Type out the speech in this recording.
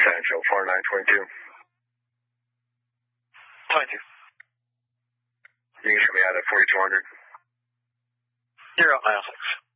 Central 4922. 22. You can show me out at 4200. 0 mile 6.